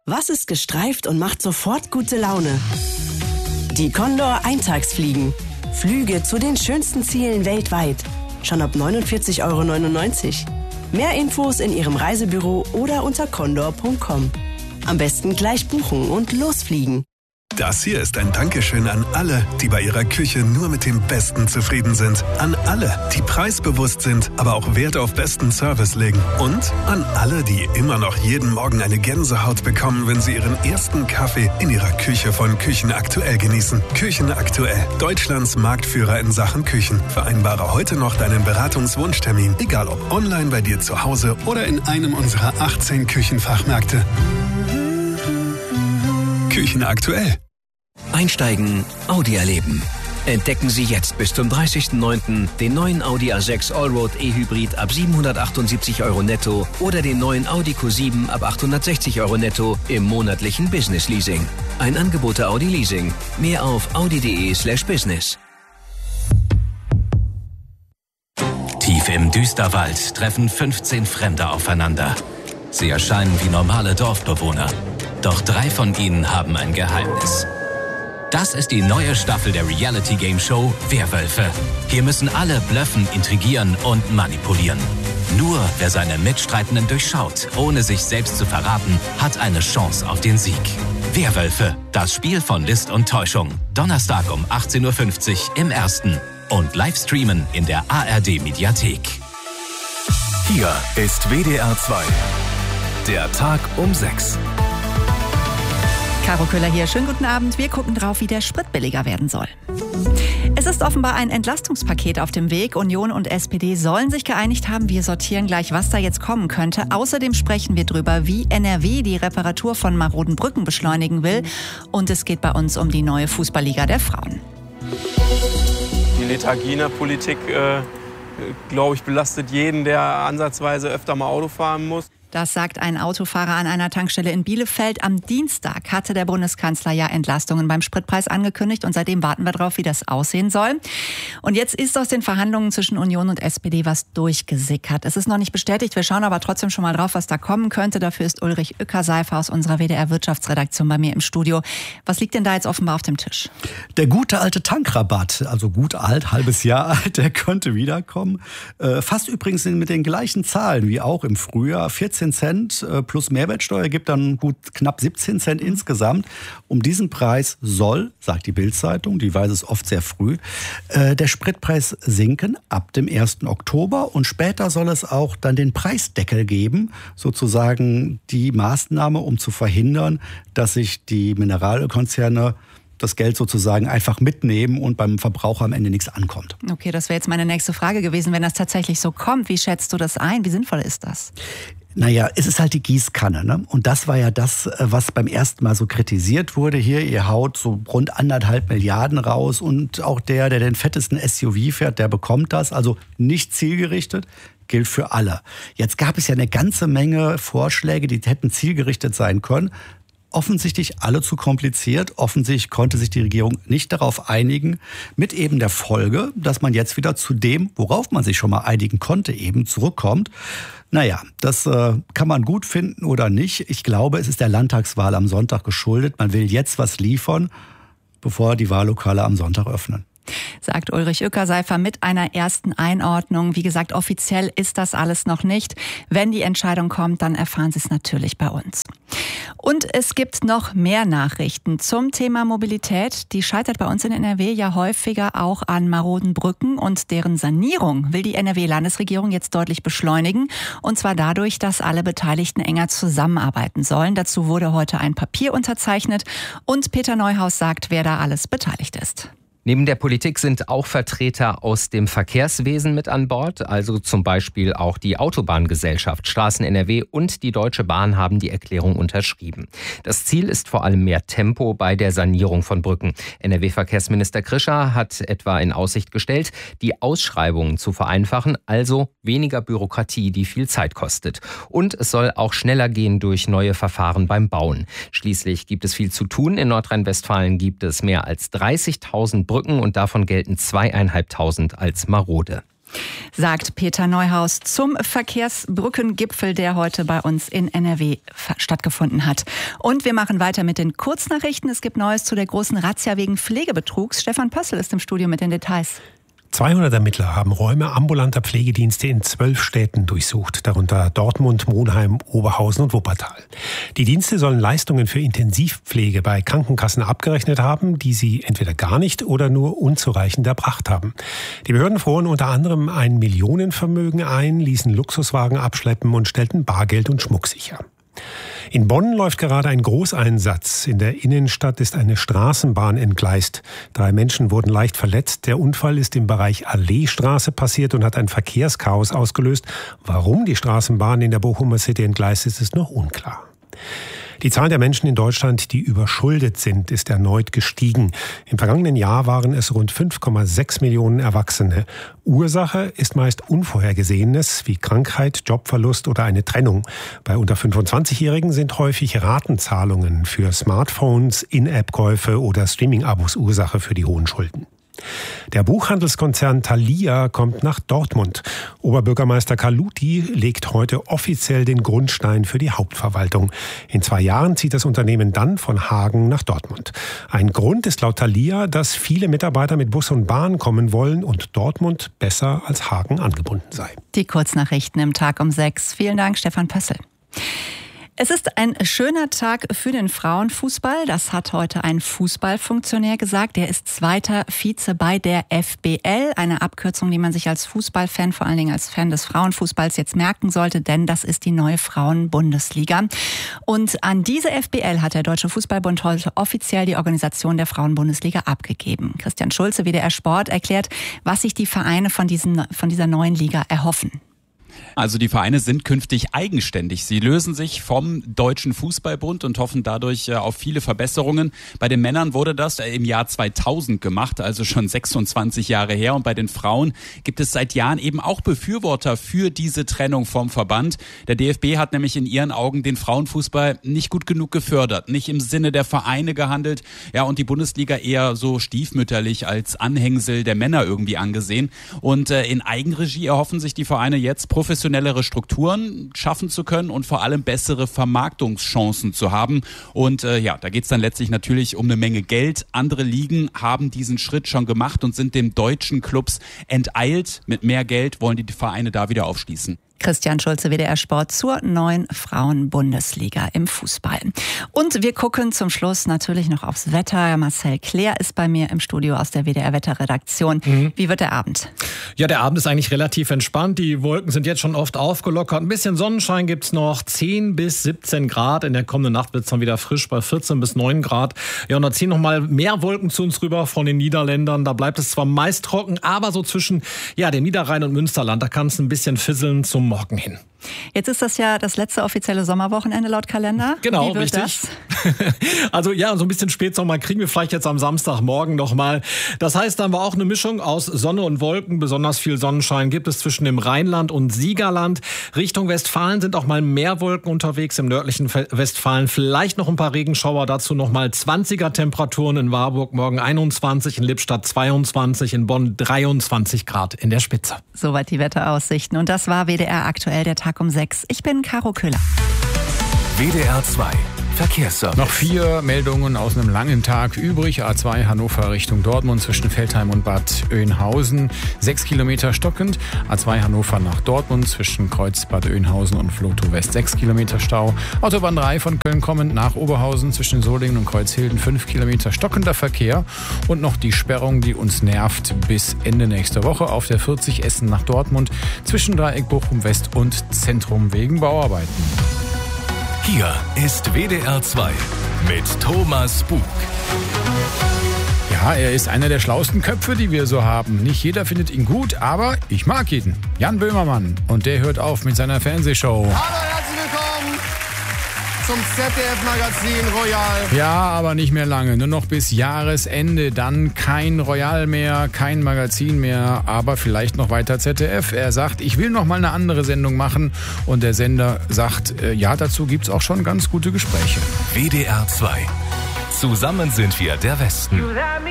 Was ist gestreift und macht sofort gute Laune? Die Condor Eintagsfliegen. Flüge zu den schönsten Zielen weltweit. Schon ab 49,99 €. Mehr Infos in Ihrem Reisebüro oder unter condor.com. Am besten gleich buchen und losfliegen. Das hier ist ein Dankeschön an alle, die bei ihrer Küche nur mit dem Besten zufrieden sind. An alle, die preisbewusst sind, aber auch Wert auf besten Service legen. Und an alle, die immer noch jeden Morgen eine Gänsehaut bekommen, wenn sie ihren ersten Kaffee in ihrer Küche von Küchenaktuell genießen. Küchenaktuell, Deutschlands Marktführer in Sachen Küchen. Vereinbare heute noch deinen Beratungswunschtermin, egal ob online bei dir zu Hause oder in einem unserer 18 Küchenfachmärkte. Küchenaktuell. Einsteigen, Audi erleben. Entdecken Sie jetzt bis zum 30.09. den neuen Audi A6 Allroad E-Hybrid ab 778 € netto oder den neuen Audi Q7 ab 860 € netto im monatlichen Business Leasing. Ein Angebot der Audi Leasing. Mehr auf audi.de/business. Tief im Düsterwald treffen 15 Fremde aufeinander. Sie erscheinen wie normale Dorfbewohner. Doch 3 von ihnen haben ein Geheimnis. Das ist die neue Staffel der Reality-Game-Show Werwölfe. Hier müssen alle blöffen, intrigieren und manipulieren. Nur wer seine Mitstreitenden durchschaut, ohne sich selbst zu verraten, hat eine Chance auf den Sieg. Werwölfe, das Spiel von List und Täuschung. Donnerstag um 18:50 Uhr im Ersten. Und live streamen in der ARD-Mediathek. Hier ist WDR 2. Der Tag um 6. Caro Köhler hier. Schönen guten Abend. Wir gucken drauf, wie der Sprit billiger werden soll. Es ist offenbar ein Entlastungspaket auf dem Weg. Union und SPD sollen sich geeinigt haben. Wir sortieren gleich, was da jetzt kommen könnte. Außerdem sprechen wir drüber, wie NRW die Reparatur von maroden Brücken beschleunigen will. Und es geht bei uns um die neue Fußballliga der Frauen. Die Lethargie in der Politik, glaube ich, belastet jeden, der ansatzweise öfter mal Auto fahren muss. Das sagt ein Autofahrer an einer Tankstelle in Bielefeld. Am Dienstag hatte der Bundeskanzler ja Entlastungen beim Spritpreis angekündigt und seitdem warten wir drauf, wie das aussehen soll. Und jetzt ist aus den Verhandlungen zwischen Union und SPD was durchgesickert. Es ist noch nicht bestätigt, wir schauen aber trotzdem schon mal drauf, was da kommen könnte. Dafür ist Ulrich Ueckerseifer aus unserer WDR-Wirtschaftsredaktion bei mir im Studio. Was liegt denn da jetzt offenbar auf dem Tisch? Der gute alte Tankrabatt, also gut alt, halbes Jahr alt, der könnte wiederkommen. Fast übrigens mit den gleichen Zahlen wie auch im Frühjahr. 14 Cent plus Mehrwertsteuer gibt dann gut knapp 17 Cent insgesamt. Um diesen Preis soll, sagt die Bild-Zeitung, die weiß es oft sehr früh, der Spritpreis sinken ab dem 1. Oktober. Und später soll es auch dann den Preisdeckel geben, sozusagen die Maßnahme, um zu verhindern, dass sich die Mineralölkonzerne das Geld sozusagen einfach mitnehmen und beim Verbraucher am Ende nichts ankommt. Okay, das wäre jetzt meine nächste Frage gewesen. Wenn das tatsächlich so kommt, wie schätzt du das ein? Wie sinnvoll ist das? Naja, es ist halt die Gießkanne, ne? Und das war ja das, was beim ersten Mal so kritisiert wurde. Hier, ihr haut so rund 1,5 Milliarden raus und auch der den fettesten SUV fährt, der bekommt das. Also nicht zielgerichtet, gilt für alle. Jetzt gab es ja eine ganze Menge Vorschläge, die hätten zielgerichtet sein können. Offensichtlich alle zu kompliziert. Offensichtlich konnte sich die Regierung nicht darauf einigen, mit eben der Folge, dass man jetzt wieder zu dem, worauf man sich schon mal einigen konnte, eben zurückkommt. Naja, das kann man gut finden oder nicht. Ich glaube, es ist der Landtagswahl am Sonntag geschuldet. Man will jetzt was liefern, bevor die Wahllokale am Sonntag öffnen. Sagt Ulrich Ueckerseifer mit einer ersten Einordnung. Wie gesagt, offiziell ist das alles noch nicht. Wenn die Entscheidung kommt, dann erfahren Sie es natürlich bei uns. Und es gibt noch mehr Nachrichten zum Thema Mobilität. Die scheitert bei uns in NRW ja häufiger auch an maroden Brücken und deren Sanierung will die NRW-Landesregierung jetzt deutlich beschleunigen. Und zwar dadurch, dass alle Beteiligten enger zusammenarbeiten sollen. Dazu wurde heute ein Papier unterzeichnet und Peter Neuhaus sagt, wer da alles beteiligt ist. Neben der Politik sind auch Vertreter aus dem Verkehrswesen mit an Bord, also zum Beispiel auch die Autobahngesellschaft Straßen NRW und die Deutsche Bahn haben die Erklärung unterschrieben. Das Ziel ist vor allem mehr Tempo bei der Sanierung von Brücken. NRW-Verkehrsminister Krischer hat etwa in Aussicht gestellt, die Ausschreibungen zu vereinfachen, also weniger Bürokratie, die viel Zeit kostet. Und es soll auch schneller gehen durch neue Verfahren beim Bauen. Schließlich gibt es viel zu tun. In Nordrhein-Westfalen gibt es mehr als 30.000 Brücken und davon gelten 2.500 als marode. sagt Peter Neuhaus zum Verkehrsbrückengipfel, der heute bei uns in NRW stattgefunden hat. Und wir machen weiter mit den Kurznachrichten. Es gibt Neues zu der großen Razzia wegen Pflegebetrugs. Stefan Pössl ist im Studio mit den Details. 200 Ermittler haben Räume ambulanter Pflegedienste in 12 Städten durchsucht, darunter Dortmund, Monheim, Oberhausen und Wuppertal. Die Dienste sollen Leistungen für Intensivpflege bei Krankenkassen abgerechnet haben, die sie entweder gar nicht oder nur unzureichend erbracht haben. Die Behörden froren unter anderem ein Millionenvermögen ein, ließen Luxuswagen abschleppen und stellten Bargeld und Schmuck sicher. In Bonn läuft gerade ein Großeinsatz. In der Innenstadt ist eine Straßenbahn entgleist. 3 Menschen wurden leicht verletzt. Der Unfall ist im Bereich Alleestraße passiert und hat ein Verkehrschaos ausgelöst. Warum die Straßenbahn in der Bochumer City entgleist ist noch unklar. Die Zahl der Menschen in Deutschland, die überschuldet sind, ist erneut gestiegen. Im vergangenen Jahr waren es rund 5,6 Millionen Erwachsene. Ursache ist meist Unvorhergesehenes wie Krankheit, Jobverlust oder eine Trennung. Bei unter 25-Jährigen sind häufig Ratenzahlungen für Smartphones, In-App-Käufe oder Streaming-Abos Ursache für die hohen Schulden. Der Buchhandelskonzern Thalia kommt nach Dortmund. Oberbürgermeister Carluti legt heute offiziell den Grundstein für die Hauptverwaltung. In 2 Jahren zieht das Unternehmen dann von Hagen nach Dortmund. Ein Grund ist laut Thalia, dass viele Mitarbeiter mit Bus und Bahn kommen wollen und Dortmund besser als Hagen angebunden sei. Die Kurznachrichten im Tag um 6. Vielen Dank, Stefan Pössl. Es ist ein schöner Tag für den Frauenfußball. Das hat heute ein Fußballfunktionär gesagt. Der ist 2. Vize bei der FBL. Eine Abkürzung, die man sich als Fußballfan, vor allen Dingen als Fan des Frauenfußballs jetzt merken sollte, denn das ist die neue Frauenbundesliga. Und an diese FBL hat der Deutsche Fußballbund heute offiziell die Organisation der Frauenbundesliga abgegeben. Christian Schulze, WDR Sport, erklärt, was sich die Vereine von dieser neuen Liga erhoffen. Also die Vereine sind künftig eigenständig. Sie lösen sich vom Deutschen Fußballbund und hoffen dadurch auf viele Verbesserungen. Bei den Männern wurde das im Jahr 2000 gemacht, also schon 26 Jahre her. Und bei den Frauen gibt es seit Jahren eben auch Befürworter für diese Trennung vom Verband. Der DFB hat nämlich in ihren Augen den Frauenfußball nicht gut genug gefördert, nicht im Sinne der Vereine gehandelt. Ja, und die Bundesliga eher so stiefmütterlich als Anhängsel der Männer irgendwie angesehen. Und in Eigenregie erhoffen sich die Vereine jetzt professionellere Strukturen schaffen zu können und vor allem bessere Vermarktungschancen zu haben. Und da geht es dann letztlich natürlich um eine Menge Geld. Andere Ligen haben diesen Schritt schon gemacht und sind dem deutschen Clubs enteilt. Mit mehr Geld wollen die Vereine da wieder aufschließen. Christian Schulze, WDR Sport, zur neuen Frauen-Bundesliga im Fußball. Und wir gucken zum Schluss natürlich noch aufs Wetter. Marcel Clair ist bei mir im Studio aus der WDR-Wetterredaktion. Wie wird der Abend? Ja, der Abend ist eigentlich relativ entspannt. Die Wolken sind jetzt schon oft aufgelockert. Ein bisschen Sonnenschein gibt's noch. 10 bis 17 Grad. In der kommenden Nacht wird's dann wieder frisch bei 14 bis 9 Grad. Ja, und da ziehen noch mal mehr Wolken zu uns rüber von den Niederländern. Da bleibt es zwar meist trocken, aber so zwischen dem Niederrhein und Münsterland, da kann es ein bisschen fisseln zum Morgen hin. Jetzt ist das ja das letzte offizielle Sommerwochenende laut Kalender. Genau, wie wird richtig. Das? Also so ein bisschen Spätsommer kriegen wir vielleicht jetzt am Samstagmorgen noch mal. Das heißt, dann war auch eine Mischung aus Sonne und Wolken. Besonders viel Sonnenschein gibt es zwischen dem Rheinland und Siegerland. Richtung Westfalen sind auch mal mehr Wolken unterwegs. Im nördlichen Westfalen vielleicht noch ein paar Regenschauer. Dazu noch mal 20er Temperaturen in Warburg. Morgen 21, in Lippstadt 22, in Bonn 23 Grad in der Spitze. Soweit die Wetteraussichten. Und das war WDR aktuell, der Tag um 6. Ich bin Caro Köhler. WDR 2 Verkehrsservice. Noch 4 Meldungen aus einem langen Tag übrig. A2 Hannover Richtung Dortmund zwischen Veltheim und Bad Oeynhausen. 6 Kilometer stockend. A2 Hannover nach Dortmund zwischen Kreuz Bad Oeynhausen und Vlotho West 6 Kilometer Stau. Autobahn 3 von Köln kommend nach Oberhausen zwischen Solingen und Kreuzhilden 5 Kilometer stockender Verkehr. Und noch die Sperrung, die uns nervt bis Ende nächster Woche auf der 40 Essen nach Dortmund zwischen Dreieck Bochum West und Zentrum wegen Bauarbeiten. Hier ist WDR 2 mit Thomas Bug. Ja, er ist einer der schlauesten Köpfe, die wir so haben. Nicht jeder findet ihn gut, aber ich mag ihn. Jan Böhmermann. Und der hört auf mit seiner Fernsehshow. Hallo, herzlich willkommen zum ZDF-Magazin Royal. Ja, aber nicht mehr lange. Nur noch bis Jahresende. Dann kein Royal mehr, kein Magazin mehr, aber vielleicht noch weiter ZDF. Er sagt, ich will noch mal eine andere Sendung machen. Und der Sender sagt, ja, dazu gibt's auch schon ganz gute Gespräche. WDR 2. Zusammen sind wir der Westen.